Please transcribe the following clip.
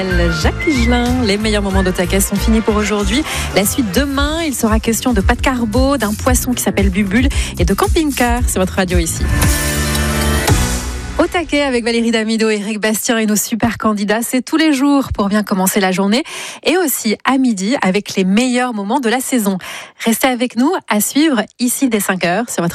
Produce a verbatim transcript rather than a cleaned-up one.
Jacques Higelin, les meilleurs moments d'Otakais sont finis pour aujourd'hui. La suite demain, il sera question de pâte carbo, d'un poisson qui s'appelle Bubule et de camping-car. C'est votre radio ici. Au taquet avec Valérie Damido, Éric Bastien et nos super candidats, c'est tous les jours pour bien commencer la journée et aussi à midi avec les meilleurs moments de la saison. Restez avec nous à suivre ici dès cinq heures sur votre